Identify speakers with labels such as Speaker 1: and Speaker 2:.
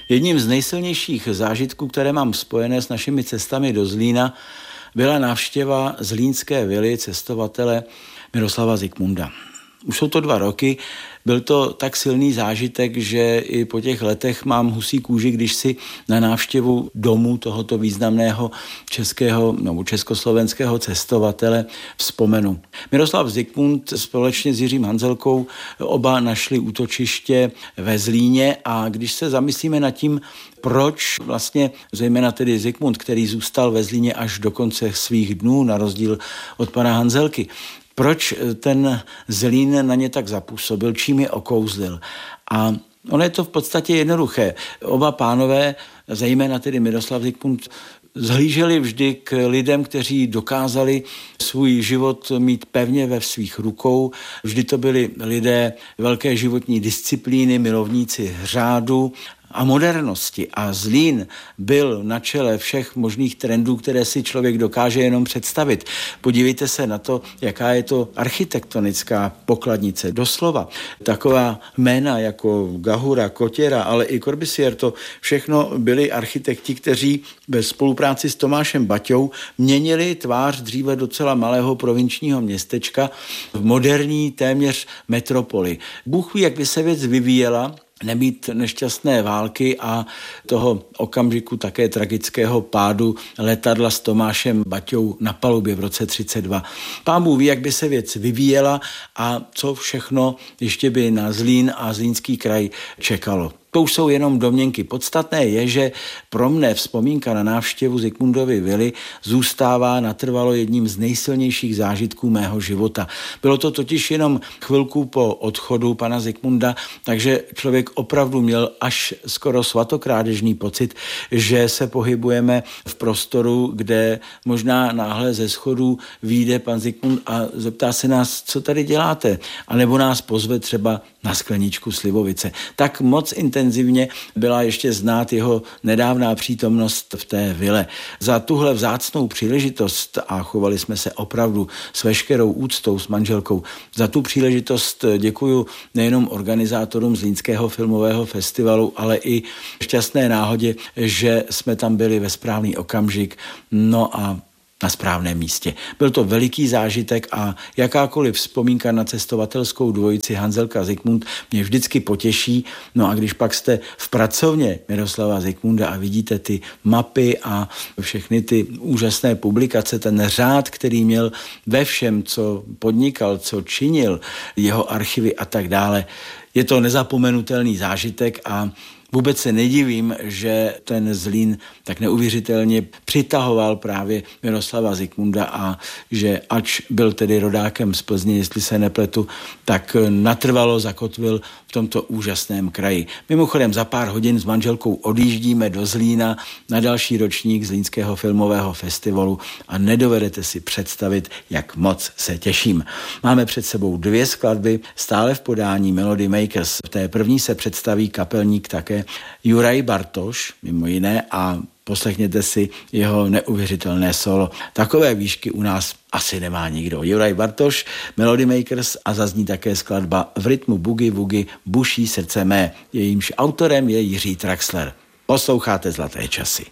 Speaker 1: Jedním z nejsilnějších zážitků, které mám spojené s našimi cestami do Zlína, byla návštěva zlínské vily cestovatele Miroslava Zikmunda. Už jsou to 2 roky, byl to tak silný zážitek, že i po těch letech mám husí kůži, když si na návštěvu domu tohoto významného českého nebo československého cestovatele vzpomenu. Miroslav Zikmund společně s Jiřím Hanzelkou oba našli útočiště ve Zlíně a když se zamyslíme nad tím, proč vlastně zejména tedy Zikmund, který zůstal ve Zlíně až do konce svých dnů, na rozdíl od pana Hanzelky, proč ten Zlín na ně tak zapůsobil, čím je okouzlil. A ono je to v podstatě jednoduché. Oba pánové, zejména tedy Miroslav Zikmund, zhlíželi vždy k lidem, kteří dokázali svůj život mít pevně ve svých rukou. Vždy to byli lidé velké životní disciplíny, milovníci řádu a modernosti. A Zlín byl na čele všech možných trendů, které si člověk dokáže jenom představit. Podívejte se na to, jaká je to architektonická pokladnice. Doslova taková jména jako Gahura, Kotěra, ale i Corbusier, to všechno byli architekti, kteří ve spolupráci s Tomášem Baťou měnili tvář dříve docela malého provinčního městečka v moderní téměř metropoli. Bůh ví, jak by se věc vyvíjela, nebýt nešťastné války a toho okamžiku také tragického pádu letadla s Tomášem Baťou na palubě v roce 1932. Pán Bůh ví, jak by se věc vyvíjela a co všechno ještě by na Zlín a Zlínský kraj čekalo. To už jsou jenom domněnky. Podstatné je, že pro mne vzpomínka na návštěvu Zikmundovy vily zůstává natrvalo jedním z nejsilnějších zážitků mého života. Bylo to totiž jenom chvilku po odchodu pana Zikmunda, takže člověk opravdu měl až skoro svatokrádežný pocit, že se pohybujeme v prostoru, kde možná náhle ze schodů vyjde pan Zikmund a zeptá se nás, co tady děláte, anebo nás pozve třeba na skleničku slivovice. Tak moc intenzivně byla ještě znát jeho nedávná přítomnost v té vile. Za tuhle vzácnou příležitost, a chovali jsme se opravdu s veškerou úctou s manželkou, za tu příležitost děkuju nejenom organizátorům Zlínského filmového festivalu, ale i šťastné náhodě, že jsme tam byli ve správný okamžik, no a na správném místě. Byl to veliký zážitek a jakákoliv vzpomínka na cestovatelskou dvojici Hanzelka Zikmund mě vždycky potěší. No a když pak jste v pracovně Miroslava Zikmunda a vidíte ty mapy a všechny ty úžasné publikace, ten řád, který měl ve všem, co podnikal, co činil, jeho archivy a tak dále, je to nezapomenutelný zážitek a vůbec se nedivím, že ten Zlín tak neuvěřitelně přitahoval právě Miroslava Zikmunda a že ač byl tedy rodákem z Plzně, jestli se nepletu, tak natrvalo zakotvil v tomto úžasném kraji. Mimochodem za pár hodin s manželkou odjíždíme do Zlína na další ročník Zlínského filmového festivalu a nedovedete si představit, jak moc se těším. Máme před sebou 2 skladby stále v podání Melody Makers. V té první se představí kapelník také Juraj Bartoš, mimo jiné, a poslechněte si jeho neuvěřitelné solo. Takové výšky u nás asi nemá nikdo. Juraj Bartoš, Melody Makers a zazní také skladba V rytmu Boogie Woogie Buší srdce mé. Jejímž autorem je Jiří Traxler. Posloucháte Zlaté časy.